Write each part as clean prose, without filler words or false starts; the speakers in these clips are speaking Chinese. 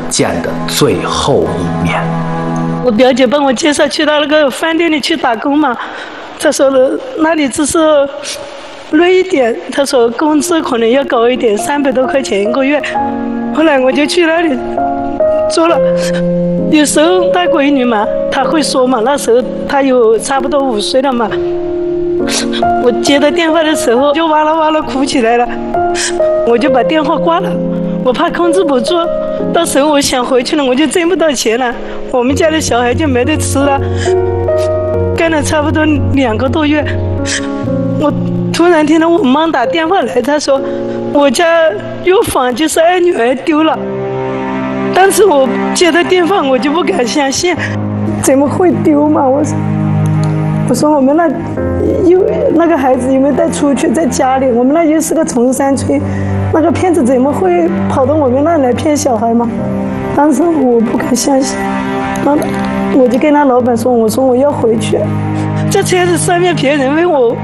见的最后一面。 我表姐帮我介绍去到那个饭店里去打工嘛，她说那里只是累一点，她说工资可能要高一点，300多块钱1个月。后来我就去那里做了，有时候大闺女嘛，她会说嘛，那时候她有差不多5岁了嘛。我接到电话的时候就哇啦哇啦哭起来了，我就把电话挂了，我怕控制不住，到时候我想回去了我就挣不到钱了，我们家的小孩就没得吃了。干了差不多2个多月，我突然听到我妈打电话来，她说我家有房就是二女儿丢了。当时我接到电话我就不敢相信，怎么会丢嘛？我说我们那个孩子有没有带出去在家里？我们那又是个崇山村，那个骗子怎么会跑到我们那来骗小孩嘛？当时我不敢相信，我就跟他老板说，我说我要回去。在车子上面别人问我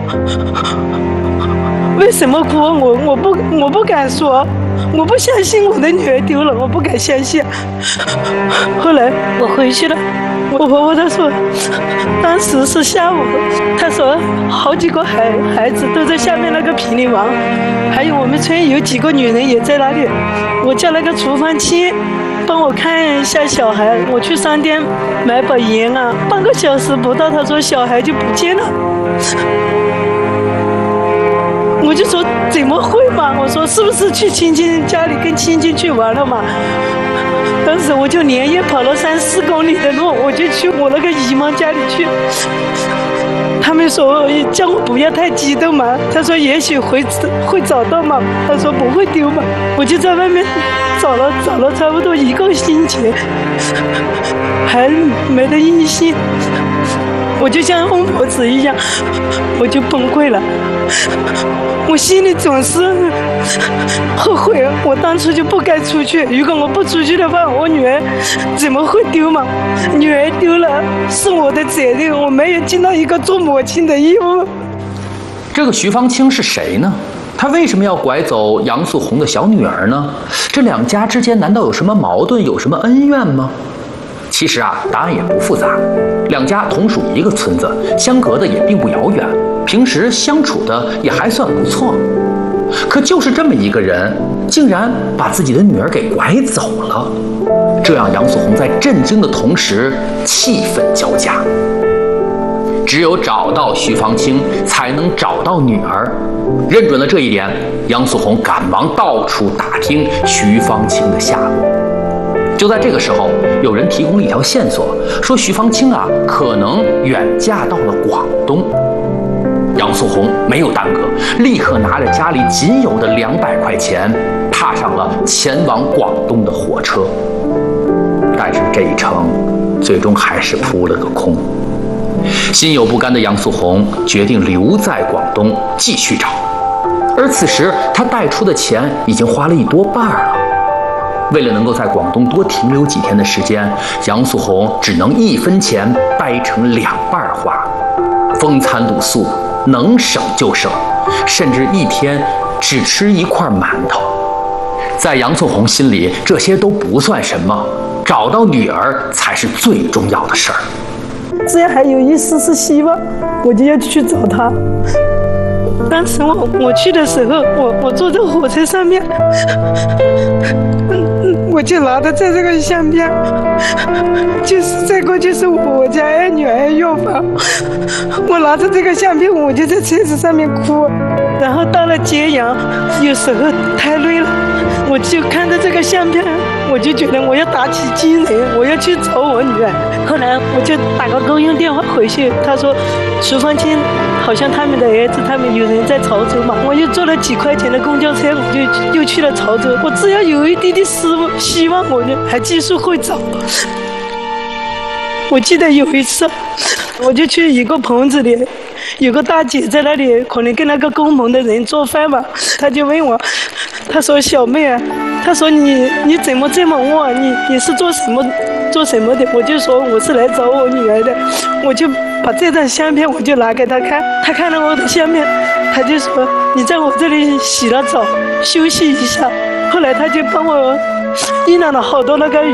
为什么哭，我不敢说，我不相信我的女儿丢了，我不敢相信。后来我回去了，我婆婆她说当时是下午，她说好几个孩子都在下面那个平里玩，还有我们村有几个女人也在那里。我叫那个厨房亲帮我看一下小孩，我去商店买把盐啊，半个小时不到，她说小孩就不见了。我就说怎么会嘛？我说是不是去亲戚家里跟亲戚去玩了嘛？当时我就连夜跑了3、4公里的路，我就去我那个姨妈家里去。他们说叫我不要太激动嘛，他说也许会找到嘛，他说不会丢嘛。我就在外面找了差不多1个星期，还没得音信。我就像疯婆子一样，我就崩溃了。我心里总是后悔，我当初就不该出去。如果我不出去的话，我女儿怎么会丢嘛？女儿丢了是我的责任，我没有尽到一个做母亲的义务。 这个徐芳清是谁呢？他为什么要拐走杨素红的小女儿呢？这2家之间难道有什么矛盾，有什么恩怨吗？其实啊，答案也不复杂，2家同属一个村子，相隔的也并不遥远，平时相处的也还算不错。可就是这么一个人，竟然把自己的女儿给拐走了，这让杨素红在震惊的同时气愤交加。只有找到徐芳清，才能找到女儿。认准了这一点，杨素红赶忙到处打听徐芳清的下落。就在这个时候，有人提供了一条线索，说徐芳清啊可能远嫁到了广东。杨素红没有耽搁，立刻拿着家里仅有的200块钱，踏上了前往广东的火车。但是这一程最终还是扑了个空。心有不甘的杨素红决定留在广东继续找，而此时她带出的钱已经花了1多半了。为了能够在广东多停留几天的时间，杨素红只能1分钱掰成2半花，风餐露宿，能省就省，甚至1天只吃1块馒头。在杨素红心里，这些都不算什么，找到女儿才是最重要的事儿。 只要还有一丝丝希望，我就要去找她。当时我去的时候，我坐在火车上面，我就拿着这个相片，就是这个就是我家2女儿药房，我拿着这个相片，我就在车子上面哭。然后到了揭阳，有时候太累了，我就看着这个相片，我就觉得我要打起精神，我要去找我女儿。后来我就打个公用电话回去，他说徐芳清好像他们的儿子他们有人在潮州嘛，我又坐了几块钱的公交车，我就又去了潮州。我只要有一滴滴希望，我就还继续会找。我记得有一次，我就去一个棚子里，有个大姐在那里，可能跟那个工棚的人做饭嘛，她就问我，她说小妹啊，她说你怎么这么饿？你是做什么的？我就说我是来找我女儿的，我就把这张相片我就拿给她看，她看了我的相片，她就说你在我这里洗了澡休息一下。后来她就帮我印了好多那个